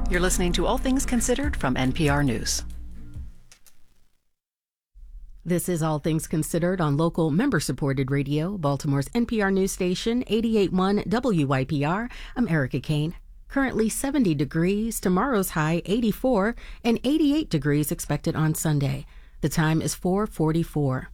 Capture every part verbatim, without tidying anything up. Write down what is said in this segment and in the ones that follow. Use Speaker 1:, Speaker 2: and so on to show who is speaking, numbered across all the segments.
Speaker 1: You're listening to All Things Considered from N P R News.
Speaker 2: This is All Things Considered on local member-supported radio, Baltimore's N P R news station, eighty-eight point one W Y P R. I'm Erica Kane. Currently seventy degrees, tomorrow's high eighty-four, and eighty-eight degrees expected on Sunday. The time is four forty-four.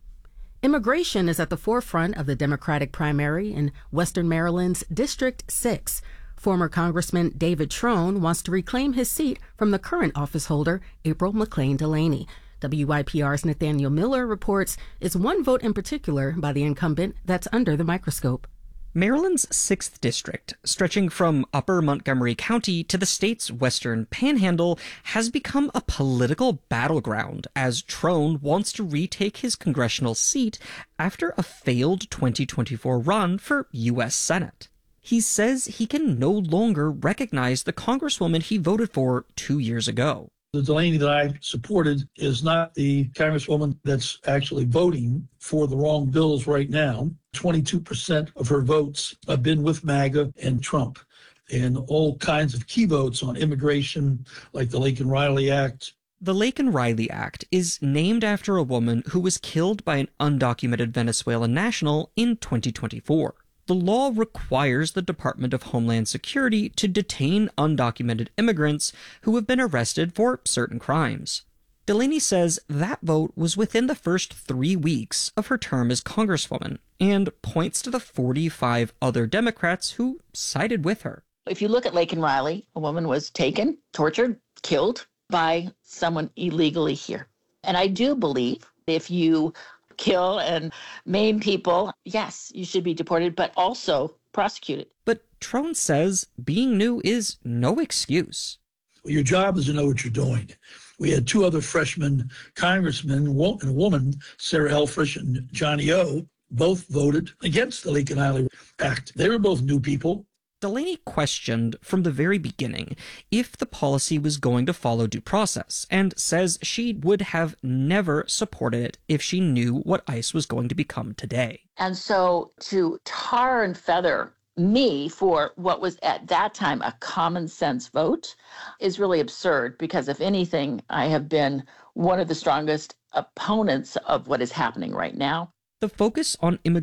Speaker 2: Immigration is at the forefront of the Democratic primary in Western Maryland's District six. Former Congressman David Trone wants to reclaim his seat from the current office holder, April McClain Delaney. W Y P R's Nathaniel Miller reports it's one vote in particular by the incumbent that's under the microscope.
Speaker 3: Maryland's sixth District, stretching from upper Montgomery County to the state's western panhandle, has become a political battleground as Trone wants to retake his congressional seat after a failed twenty twenty-four run for U S Senate. He says he can no longer recognize the congresswoman he voted for two years ago.
Speaker 4: The Delaney that I supported is not the congresswoman that's actually voting for the wrong bills right now. twenty-two percent of her votes have been with MAGA and Trump, and all kinds of key votes on immigration, like the Laken-Riley Act.
Speaker 3: The Laken-Riley Act is named after a woman who was killed by an undocumented Venezuelan national in twenty twenty-four. The law requires the Department of Homeland Security to detain undocumented immigrants who have been arrested for certain crimes. Delaney says that vote was within the first three weeks of her term as Congresswoman and points to the forty-five other Democrats who sided with her.
Speaker 5: If you look at Laken-Riley, a woman was taken, tortured, killed by someone illegally here. And I do believe if you kill and maim people, yes, you should be deported, but also prosecuted.
Speaker 3: But Trone says being new is no excuse.
Speaker 4: Well, your job is to know what you're doing. We had two other freshman congressmen and a woman, Sarah Helfrich and Johnny O, both voted against the Laken-Riley Act. They were both new people.
Speaker 3: Delaney questioned from the very beginning if the policy was going to follow due process and says she would have never supported it if she knew what ICE was going to become today.
Speaker 5: And so to tar and feather me for what was at that time a common sense vote is really absurd, because if anything, I have been one of the strongest opponents of what is happening right now.
Speaker 3: The focus on immigration